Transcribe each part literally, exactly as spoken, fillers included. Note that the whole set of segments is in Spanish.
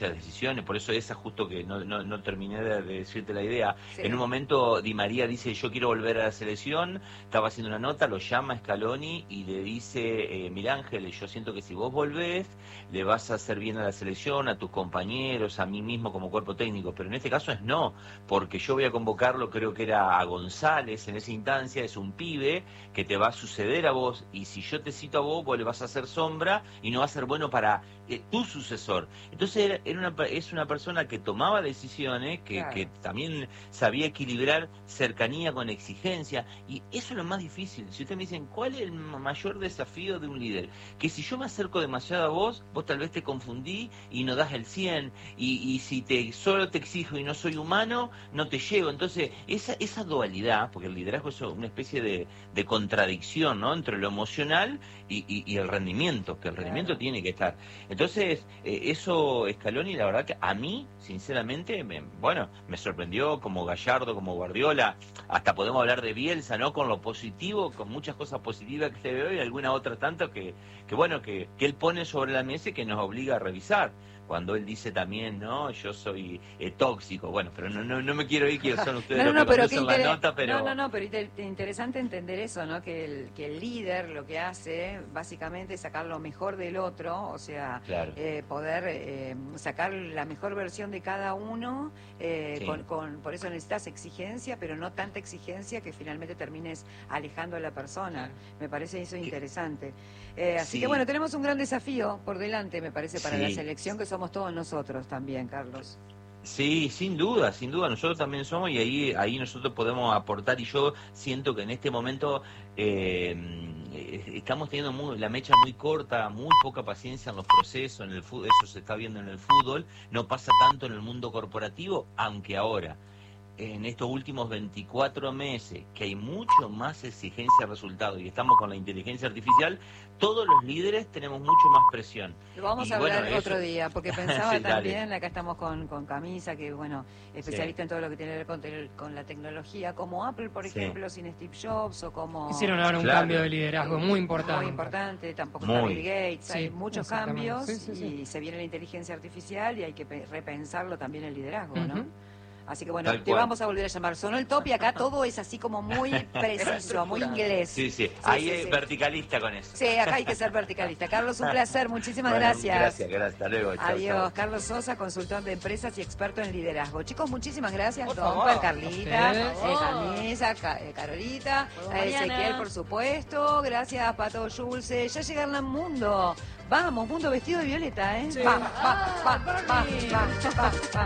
decisiones, por eso esa justo que no, no, no terminé de, de decirte la idea. Sí. En un momento Di María dice, yo quiero volver a la selección, estaba haciendo una nota, lo llama Scaloni y le dice, eh, mira Ángel, yo siento que si vos volvés, le vas a hacer bien a la selección, a tus compañeros, a mí mismo como cuerpo técnico, pero en este caso es no, porque yo voy a convocarlo, creo que era a González en esa instancia, es un pibe que te va a suceder a vos, y si yo te cito a vos, vos le vas a hacer sombra y no va a ser bueno para eh, tu sucesor. Entonces era, era una, es una persona que tomaba decisiones, que, Claro. que también sabía equilibrar cercanía con exigencia, y eso es lo más difícil. Si ustedes me dicen, ¿cuál es el mayor desafío de un líder? Que si yo me acerco demasiado a vos, vos tal vez te confundí y no das el cien, y, y si te solo te exijo y no soy humano, no te llego. Entonces, esa, esa dualidad, porque el liderazgo es una especie de, de contradicción, ¿no?, entre lo emocional y, y, y el rendimiento, que el rendimiento Claro. tiene que estar. Entonces, eh, eso Scaloni, la verdad que a mí, sinceramente, me, bueno, me sorprendió como Gallardo, como Guardiola, hasta podemos hablar de Bielsa, ¿no?, con lo positivo, con muchas cosas positivas que se ve hoy, y alguna otra tanto que, que bueno, que, que él pone sobre la mesa y que nos obliga a revisar. Cuando él dice también, no, yo soy eh, tóxico, bueno, pero no, no, no me quiero ir, que son ustedes No, no, los no, que pero qué conducen la inter- nota, pero... no, no, no, pero inter- interesante entender eso, ¿no? Que el, que el líder lo que hace básicamente es sacar lo mejor del otro, o sea, Claro. eh, poder eh, sacar la mejor versión de cada uno, eh, Sí. con, con, por eso necesitas exigencia, pero no tanta exigencia que finalmente termines alejando a la persona. Me parece eso interesante. Eh, así Sí. que bueno, tenemos un gran desafío por delante, me parece, para Sí. la selección, que somos todos nosotros también, Carlos. Sí, sin duda, sin duda, nosotros también somos, y ahí ahí nosotros podemos aportar, y yo siento que en este momento eh, estamos teniendo muy, la mecha muy corta, muy poca paciencia en los procesos, en el fútbol, eso se está viendo en el fútbol, no pasa tanto en el mundo corporativo, aunque ahora, en estos últimos veinticuatro meses, que hay mucho más exigencia de resultados, y estamos con la inteligencia artificial, todos los líderes tenemos mucho más presión. Lo vamos Y a hablar bueno, otro eso- día, porque pensaba Sí, dale. también, acá estamos con, con Camisa, que bueno, especialista en todo lo que tiene que ver con, tel- con la tecnología, como Apple, por Sí. ejemplo, sin Steve Jobs, o como... Hicieron ahora un Claro. cambio de liderazgo muy importante. Muy importante, tampoco Muy. está Bill Gates, Sí, hay muchos exactamente. cambios, Sí, sí, sí. y se viene la inteligencia artificial y hay que pe- repensarlo también el liderazgo, ¿no? Ujú. Así que bueno, Tal te cual. vamos a volver a llamar. Sonó el top y acá todo es así como muy preciso, muy inglés. Sí, sí, ahí sí, es sí. verticalista con eso. Sí, acá hay que ser verticalista. Carlos, un placer, muchísimas Bueno, gracias. Gracias, gracias, hasta luego. Chau, Adiós, chau. Carlos Sosa, consultor de empresas y experto en liderazgo. Chicos, muchísimas gracias. Por Tomper, favor. Carlita, A eh, ustedes. Camisa, Ca- eh, Carolita, Hasta a Ezequiel, mañana. por supuesto. Gracias, Pato Yulce. Ya llega Hernán Mundo. Vamos, Mundo vestido de violeta, ¿eh? Sí. Va, va, va, va, va, va, va.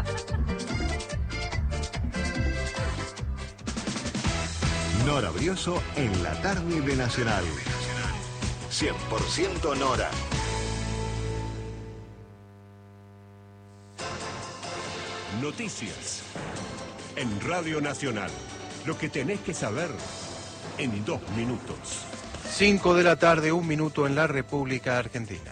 Nora Brioso en la tarde de Nacional. cien por ciento Nora. Noticias en Radio Nacional. Lo que tenés que saber en dos minutos. cinco de la tarde, un minuto en la República Argentina.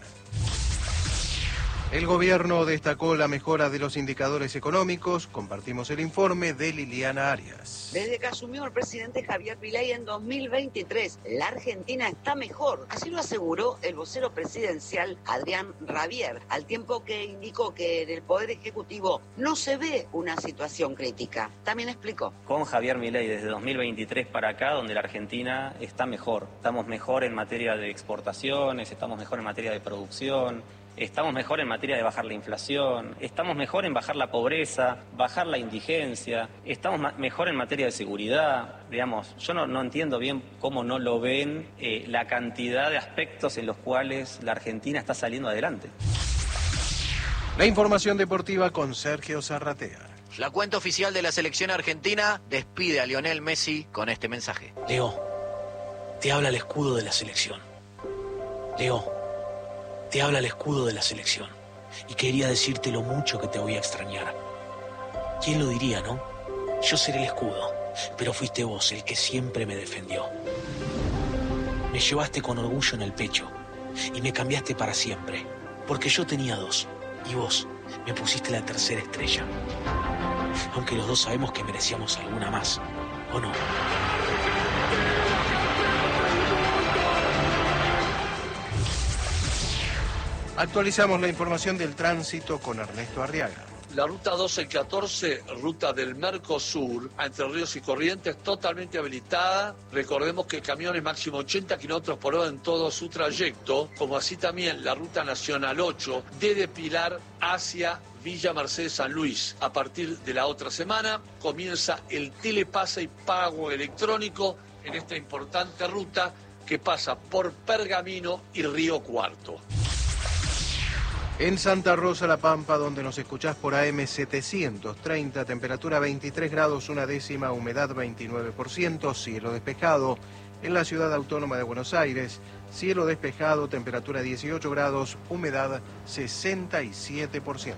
El gobierno destacó la mejora de los indicadores económicos. Compartimos el informe de Liliana Arias. Desde que asumió el presidente Javier Milei en dos mil veintitrés, la Argentina está mejor. Así lo aseguró el vocero presidencial Adrián Rabier, al tiempo que indicó que en el Poder Ejecutivo no se ve una situación crítica. También explicó. Con Javier Milei desde dos mil veintitrés para acá, donde la Argentina está mejor. Estamos mejor en materia de exportaciones, estamos mejor en materia de producción, estamos mejor en materia de bajar la inflación, estamos mejor en bajar la pobreza, bajar la indigencia, estamos ma- mejor en materia de seguridad. Digamos, yo no, no entiendo bien cómo no lo ven eh, la cantidad de aspectos en los cuales la Argentina está saliendo adelante. La información deportiva con Sergio Zarratea. La cuenta oficial de la selección argentina despide a Lionel Messi con este mensaje. Leo, te habla el escudo de la selección. Leo, te habla el escudo de la selección. Y quería decirte lo mucho que te voy a extrañar. ¿Quién lo diría, no? Yo seré el escudo, pero fuiste vos el que siempre me defendió. Me llevaste con orgullo en el pecho y me cambiaste para siempre. Porque yo tenía dos y vos me pusiste la tercera estrella. Aunque los dos sabemos que merecíamos alguna más, ¿o no? Actualizamos la información del tránsito con Ernesto Arriaga. La ruta doce y catorce, ruta del Mercosur, a Entre Ríos y Corrientes, totalmente habilitada. Recordemos que camiones máximo ochenta kilómetros por hora en todo su trayecto, como así también la ruta nacional ocho, desde Pilar hacia Villa Mercedes San Luis. A partir de la otra semana comienza el telepase y pago electrónico en esta importante ruta que pasa por Pergamino y Río Cuarto. En Santa Rosa, La Pampa, donde nos escuchás por A M setecientos treinta, temperatura veintitrés grados, una décima, humedad veintinueve por ciento, cielo despejado. En la ciudad autónoma de Buenos Aires, cielo despejado, temperatura dieciocho grados, humedad sesenta y siete por ciento.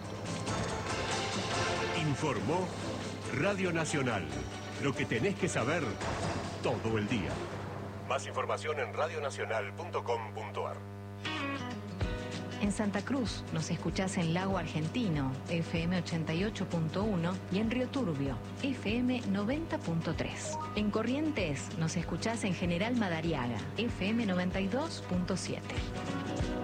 Informó Radio Nacional. Lo que tenés que saber todo el día. Más información en radionacional punto com punto ar. En Santa Cruz nos escuchás en Lago Argentino, F M ochenta y ocho punto uno, y en Río Turbio, F M noventa punto tres. En Corrientes nos escuchás en General Madariaga, F M noventa y dos punto siete.